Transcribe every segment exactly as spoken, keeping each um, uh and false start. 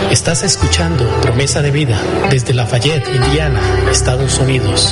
Estás escuchando Promesa de Vida desde Lafayette, Indiana, Estados Unidos.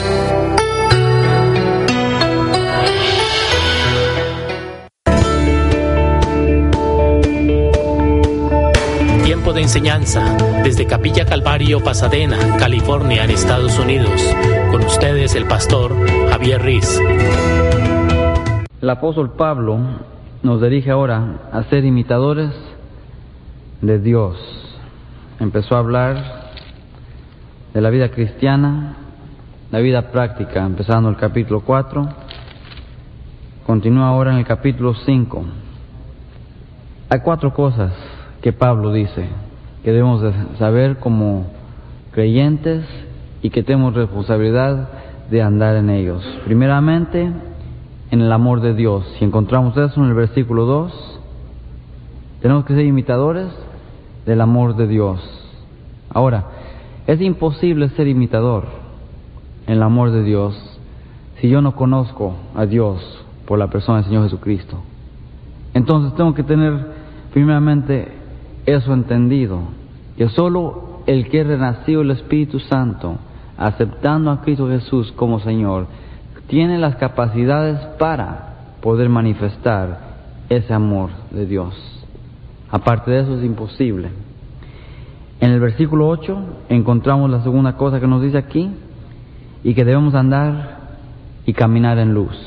Tiempo de enseñanza desde Capilla Calvario, Pasadena, California, en Estados Unidos. Con ustedes el pastor Javier Riz. El apóstol Pablo nos dirige ahora a ser imitadores de Dios. Empezó a hablar de la vida cristiana, la vida práctica, empezando el capítulo cuatro, continúa ahora en el capítulo cinco. Hay cuatro cosas que Pablo dice que debemos de saber como creyentes y que tenemos responsabilidad de andar en ellos. Primeramente, en el amor de Dios. Si encontramos eso en el versículo dos, tenemos que ser imitadores del amor de Dios. Ahora, es imposible ser imitador en el amor de Dios si yo no conozco a Dios por la persona del Señor Jesucristo. Entonces tengo que tener primeramente eso entendido, que solo el que es renacido del Espíritu Santo, aceptando a Cristo Jesús como Señor, tiene las capacidades para poder manifestar ese amor de Dios. Aparte de eso es imposible. En el versículo ocho encontramos la segunda cosa que nos dice aquí, y que debemos andar y caminar en luz.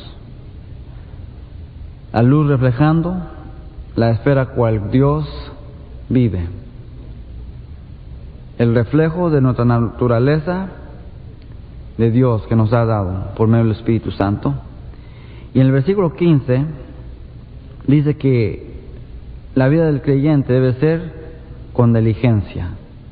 La luz reflejando la esfera cual Dios vive. El reflejo de nuestra naturaleza de Dios que nos ha dado por medio del Espíritu Santo. Y en el versículo quince dice que la vida del creyente debe ser con diligencia.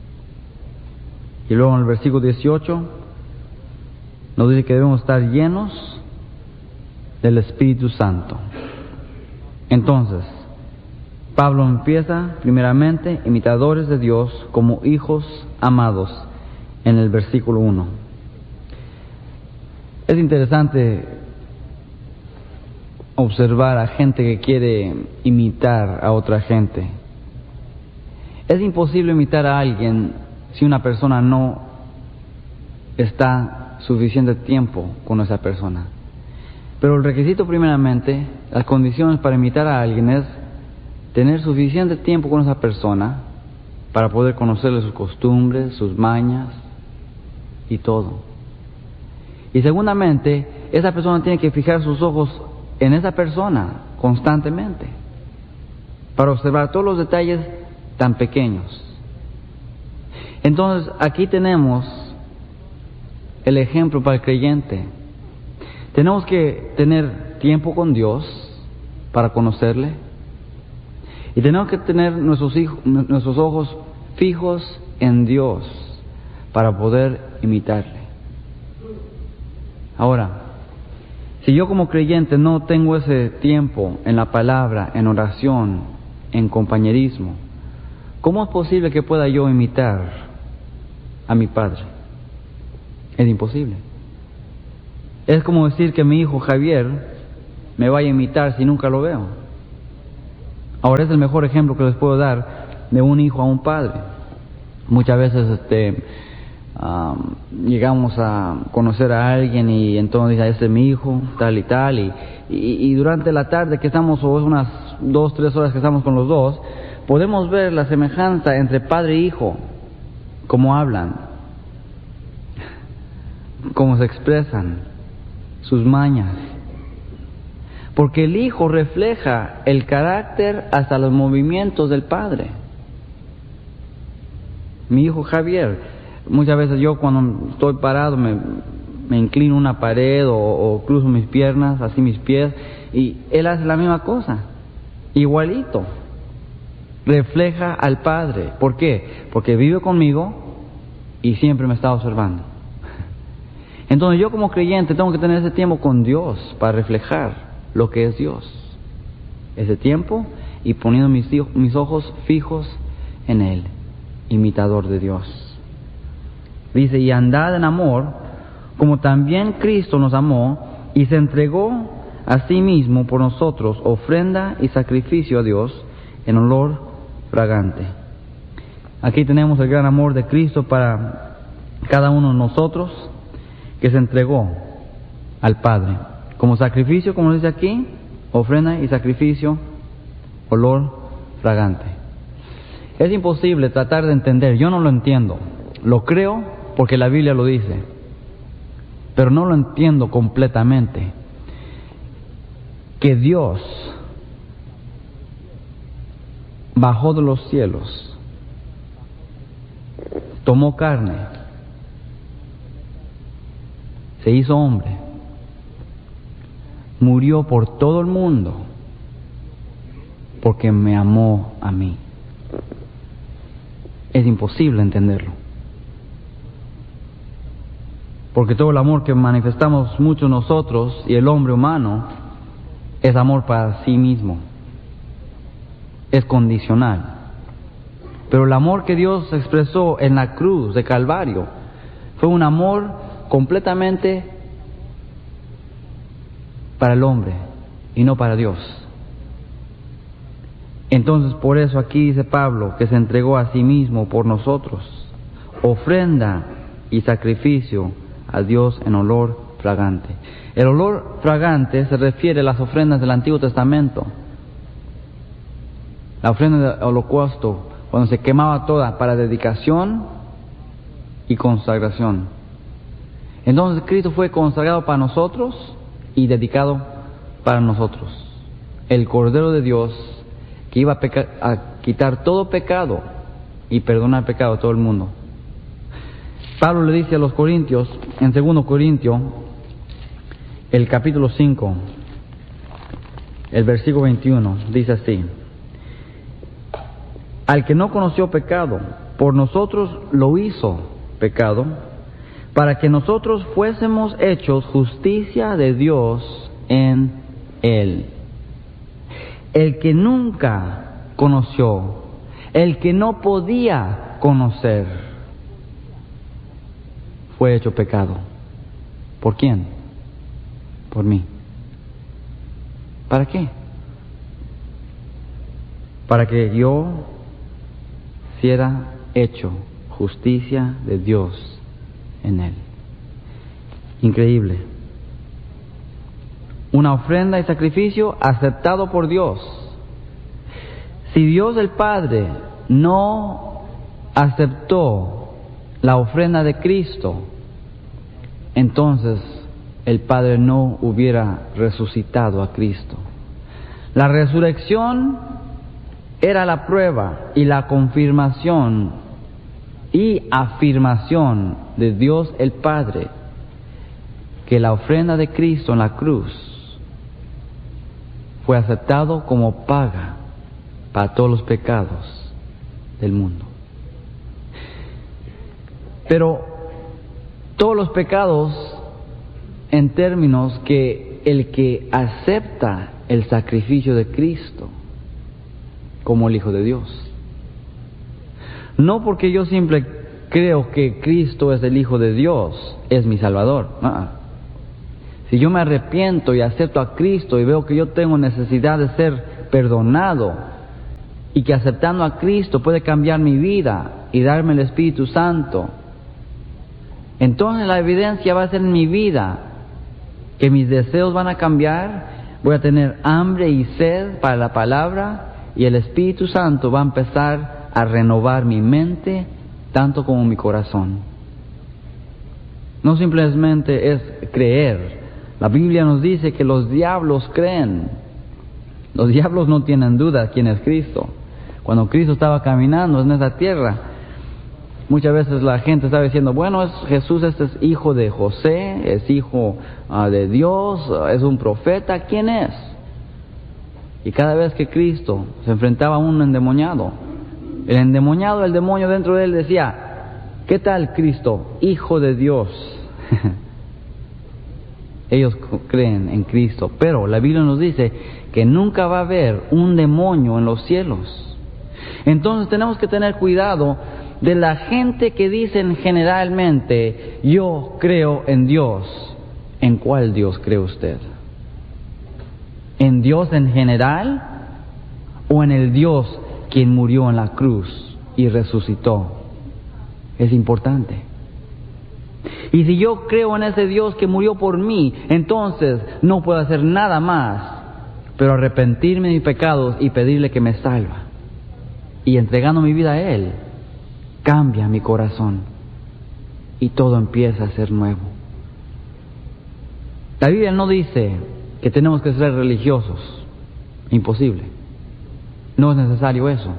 Y luego en el versículo dieciocho nos dice que debemos estar llenos del Espíritu Santo. Entonces, Pablo empieza primeramente imitadores de Dios como hijos amados en el versículo uno. Es interesante observar a gente que quiere imitar a otra gente. Es imposible imitar a alguien si una persona no está suficiente tiempo con esa persona. Pero el requisito primeramente, las condiciones para imitar a alguien es tener suficiente tiempo con esa persona para poder conocerle sus costumbres, sus mañas y todo. Y segundamente, esa persona tiene que fijar sus ojos en esa persona constantemente para observar todos los detalles tan pequeños. Entonces, aquí tenemos el ejemplo para el creyente. Tenemos que tener tiempo con Dios para conocerle, y tenemos que tener nuestros, hijos, nuestros ojos fijos en Dios para poder imitarle. Ahora, si yo como creyente no tengo ese tiempo en la palabra, en oración, en compañerismo, ¿cómo es posible que pueda yo imitar a mi padre? Es imposible. Es como decir que mi hijo Javier me vaya a imitar si nunca lo veo. Ahora, es el mejor ejemplo que les puedo dar de un hijo a un padre. Muchas veces este Um, llegamos a conocer a alguien y entonces dice, ese es mi hijo, tal y tal, y, y, y durante la tarde que estamos, o es unas dos, tres horas que estamos con los dos, podemos ver la semejanza entre padre e hijo, cómo hablan, cómo se expresan, sus mañas, porque el hijo refleja el carácter hasta los movimientos del padre. Mi hijo Javier, muchas veces yo cuando estoy parado me, me inclino una pared o, o cruzo mis piernas, así mis pies, y él hace la misma cosa, igualito. Refleja al Padre. ¿Por qué? Porque vive conmigo y siempre me está observando. Entonces yo como creyente tengo que tener ese tiempo con Dios para reflejar lo que es Dios. Ese tiempo y poniendo mis, mis ojos fijos en Él, imitador de Dios. Dice, y andad en amor, como también Cristo nos amó y se entregó a sí mismo por nosotros, ofrenda y sacrificio a Dios en olor fragante. Aquí tenemos el gran amor de Cristo para cada uno de nosotros, que se entregó al Padre como sacrificio, como dice aquí, ofrenda y sacrificio, olor fragante. Es imposible tratar de entender, yo no lo entiendo, lo creo porque la Biblia lo dice, pero no lo entiendo completamente, que Dios bajó de los cielos, tomó carne, se hizo hombre, murió por todo el mundo, porque me amó a mí. Es imposible entenderlo, porque todo el amor que manifestamos muchos nosotros y el hombre humano es amor para sí mismo, es condicional. Pero el amor que Dios expresó en la cruz de Calvario fue un amor completamente para el hombre y no para Dios. Entonces, por eso aquí dice Pablo que se entregó a sí mismo por nosotros, ofrenda y sacrificio a Dios en olor fragante. El olor fragante se refiere a las ofrendas del Antiguo Testamento. La ofrenda del holocausto, cuando se quemaba toda para dedicación y consagración. Entonces Cristo fue consagrado para nosotros y dedicado para nosotros. El Cordero de Dios que iba a, peca- a quitar todo pecado y perdonar el pecado a todo el mundo. Pablo le dice a los Corintios, en segundo Corintios, el capítulo cinco, el versículo veintiuno, dice así: al que no conoció pecado, por nosotros lo hizo pecado, para que nosotros fuésemos hechos justicia de Dios en él. El que nunca conoció, el que no podía conocer, fue hecho pecado. ¿Por quién? Por mí. ¿Para qué? Para que yo fuera hecho justicia de Dios en él. Increíble. Una ofrenda y sacrificio aceptado por Dios. Si Dios el Padre no aceptó la ofrenda de Cristo, entonces el Padre no hubiera resucitado a Cristo. La resurrección era la prueba y la confirmación y afirmación de Dios el Padre que la ofrenda de Cristo en la cruz fue aceptado como paga para todos los pecados del mundo. Pero todos los pecados en términos que el que acepta el sacrificio de Cristo como el Hijo de Dios. No porque yo siempre creo que Cristo es el Hijo de Dios, es mi Salvador. No. Si yo me arrepiento y acepto a Cristo y veo que yo tengo necesidad de ser perdonado y que aceptando a Cristo puede cambiar mi vida y darme el Espíritu Santo, entonces la evidencia va a ser en mi vida que mis deseos van a cambiar, voy a tener hambre y sed para la palabra y el Espíritu Santo va a empezar a renovar mi mente tanto como mi corazón. No simplemente es creer. La Biblia nos dice que los diablos creen. Los diablos no tienen duda quién es Cristo. Cuando Cristo estaba caminando en esa tierra, muchas veces la gente estaba diciendo, bueno, es Jesús, este es hijo de José, es hijo uh, de Dios, uh, es un profeta, ¿quién es? Y cada vez que Cristo se enfrentaba a un endemoniado, el endemoniado, el demonio dentro de él decía, ¿qué tal Cristo, hijo de Dios? Ellos creen en Cristo, pero la Biblia nos dice que nunca va a haber un demonio en los cielos. Entonces tenemos que tener cuidado de la gente que dicen generalmente, yo creo en Dios. ¿En cuál Dios cree usted? ¿En Dios en general o en el Dios quien murió en la cruz y resucitó. Es importante. Y si yo creo en ese Dios que murió por mí, entonces no puedo hacer nada más, pero arrepentirme de mis pecados y pedirle que me salva. Y entregando mi vida a Él, cambia mi corazón y todo empieza a ser nuevo. La Biblia no dice que tenemos que ser religiosos. Imposible. No es necesario eso.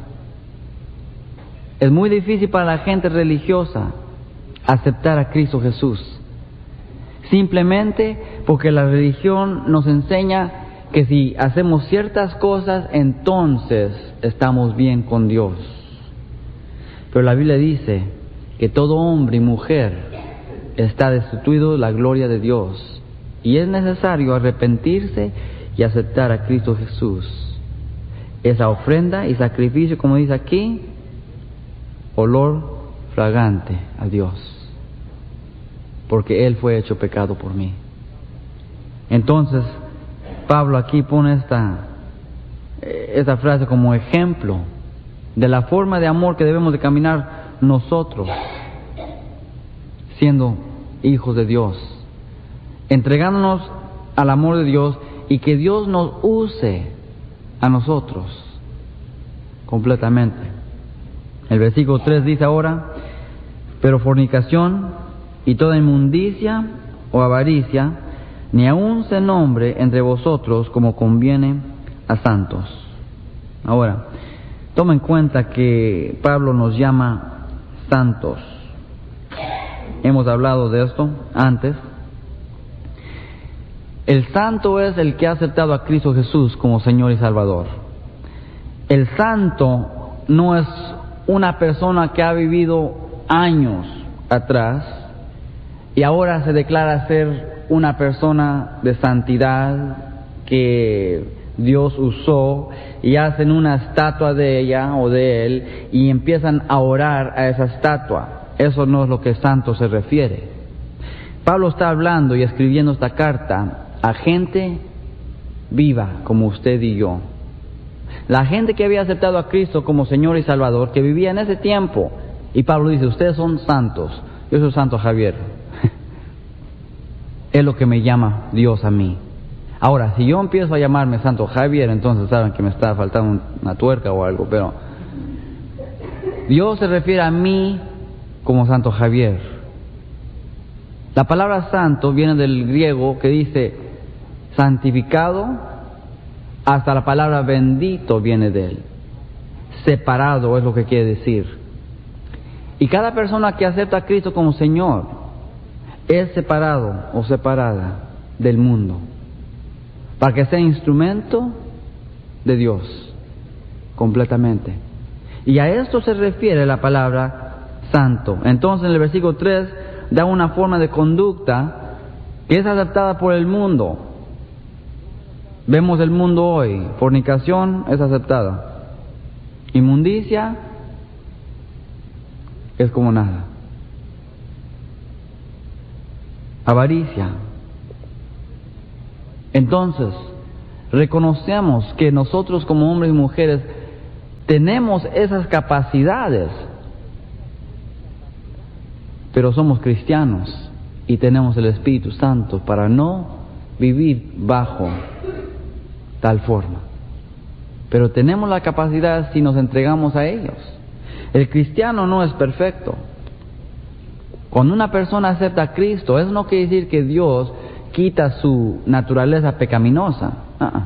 Es muy difícil para la gente religiosa aceptar a Cristo Jesús, simplemente porque la religión nos enseña que si hacemos ciertas cosas, entonces estamos bien con Dios. Pero la Biblia dice que todo hombre y mujer está destituido de la gloria de Dios, y es necesario arrepentirse y aceptar a Cristo Jesús. Esa ofrenda y sacrificio, como dice aquí, olor fragante a Dios, porque Él fue hecho pecado por mí. Entonces, Pablo aquí pone esta, esta frase como ejemplo de la forma de amor que debemos de caminar nosotros, siendo hijos de Dios, entregándonos al amor de Dios y que Dios nos use a nosotros completamente. El versículo tres dice ahora: pero fornicación y toda inmundicia o avaricia, ni aun se nombre entre vosotros como conviene a santos. Ahora, toma en cuenta que Pablo nos llama santos. Hemos hablado de esto antes. El santo es el que ha aceptado a Cristo Jesús como Señor y Salvador. El santo no es una persona que ha vivido años atrás y ahora se declara ser una persona de santidad que Dios usó, y hacen una estatua de ella o de él y empiezan a orar a esa estatua. Eso no es lo que santo se refiere. Pablo está hablando y escribiendo esta carta a gente viva como usted y yo. La gente que había aceptado a Cristo como Señor y Salvador, que vivía en ese tiempo. Y Pablo dice: ustedes son santos. Yo soy Santo Javier. Es lo que me llama Dios a mí. Ahora, si yo empiezo a llamarme Santo Javier, entonces saben que me está faltando una tuerca o algo, pero Dios se refiere a mí como Santo Javier. La palabra santo viene del griego que dice santificado, hasta la palabra bendito viene de él. Separado es lo que quiere decir. Y cada persona que acepta a Cristo como Señor es separado o separada del mundo, para que sea instrumento de Dios completamente. Y a esto se refiere la palabra santo. Entonces en el versículo tres da una forma de conducta que es aceptada por el mundo. Vemos el mundo hoy: fornicación es aceptada, inmundicia es como nada, avaricia. Entonces, reconocemos que nosotros como hombres y mujeres tenemos esas capacidades, pero somos cristianos y tenemos el Espíritu Santo para no vivir bajo tal forma. Pero tenemos la capacidad si nos entregamos a ellos. El cristiano no es perfecto. Cuando una persona acepta a Cristo, eso no quiere decir que Dios quita su naturaleza pecaminosa. Uh-uh.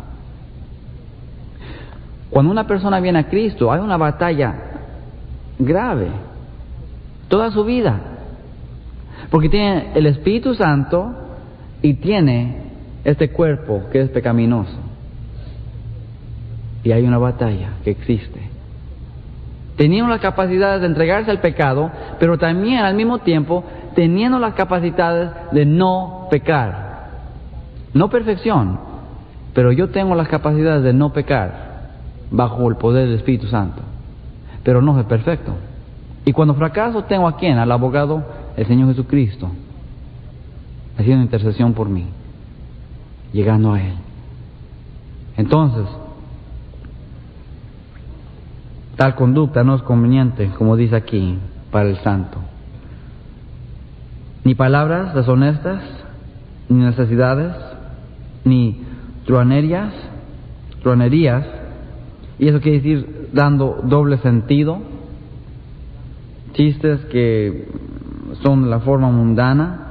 Cuando una persona viene a Cristo, hay una batalla grave toda su vida, porque tiene el Espíritu Santo y tiene este cuerpo que es pecaminoso, y hay una batalla que existe. Teniendo las capacidades de entregarse al pecado, pero también al mismo tiempo teniendo las capacidades de no pecar. No perfección, pero yo tengo las capacidades de no pecar bajo el poder del Espíritu Santo, pero no soy perfecto. Y cuando fracaso, tengo a quién, al abogado, el Señor Jesucristo, haciendo intercesión por mí, llegando a Él. Entonces, Tal conducta no es conveniente, como dice aquí, para el santo. Ni palabras deshonestas, ni necesidades, ni truanerías, truanerías, y eso quiere decir dando doble sentido, chistes que son de la forma mundana,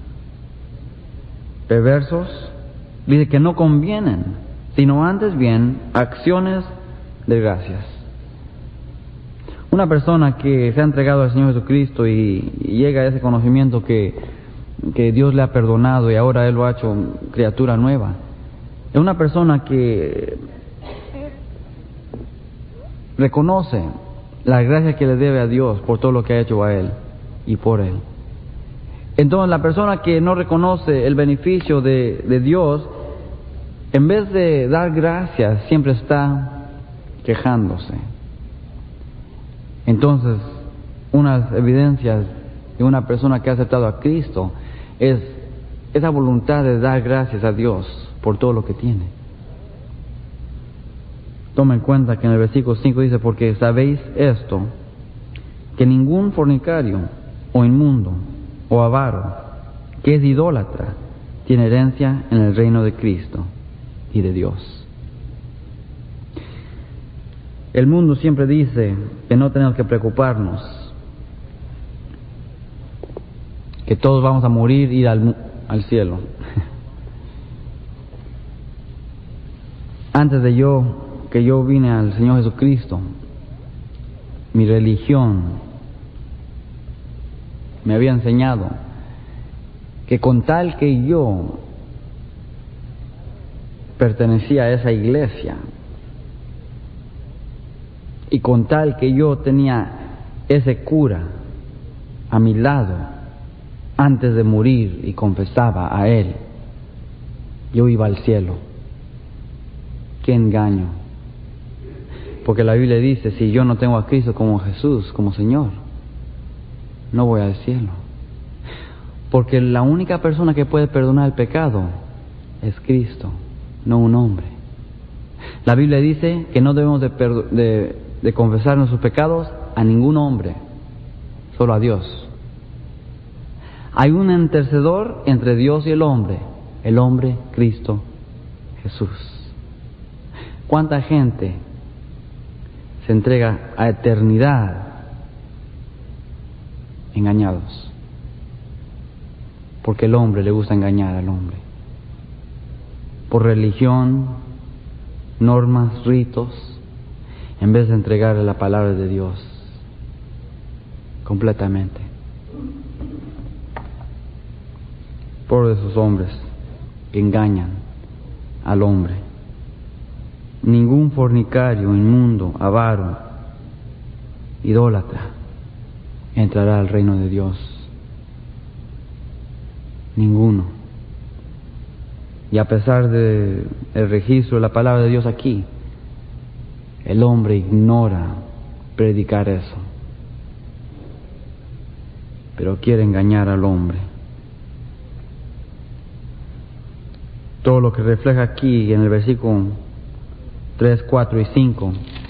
perversos, dice que no convienen, sino antes bien acciones de gracias. Una persona que se ha entregado al Señor Jesucristo y, y llega a ese conocimiento que, que Dios le ha perdonado y ahora Él lo ha hecho criatura nueva, es una persona que reconoce la gracia que le debe a Dios por todo lo que ha hecho a Él y por Él. Entonces la persona que no reconoce el beneficio de, de Dios, en vez de dar gracias, siempre está quejándose. Entonces, unas evidencias de una persona que ha aceptado a Cristo es esa voluntad de dar gracias a Dios por todo lo que tiene. Toma en cuenta que en el versículo cinco dice: porque sabéis esto, que ningún fornicario o inmundo o avaro que es idólatra tiene herencia en el reino de Cristo y de Dios. El mundo siempre dice que no tenemos que preocuparnos, que todos vamos a morir y ir al, al cielo. Antes de yo, que yo vine al Señor Jesucristo, mi religión me había enseñado que con tal que yo pertenecía a esa iglesia, y con tal que yo tenía ese cura a mi lado, antes de morir y confesaba a él, yo iba al cielo. ¡Qué engaño! Porque la Biblia dice, si yo no tengo a Cristo como Jesús, como Señor, no voy al cielo. Porque la única persona que puede perdonar el pecado es Cristo, no un hombre. La Biblia dice que no debemos de, perdo- de, de confesar nuestros pecados a ningún hombre, solo a Dios. Hay un intercedor entre Dios y el hombre, el hombre Cristo Jesús. ¿Cuánta gente se entrega a eternidad engañados? Porque el hombre le gusta engañar al hombre. Por religión, normas, ritos, en vez de entregarle la palabra de Dios completamente. Por esos hombres que engañan al hombre. Ningún fornicario, inmundo, avaro, idólatra entrará al reino de Dios. Ninguno. Y a pesar del registro de la palabra de Dios aquí, el hombre ignora predicar eso, pero quiere engañar al hombre. Todo lo que refleja aquí en el versículo tres, cuatro y cinco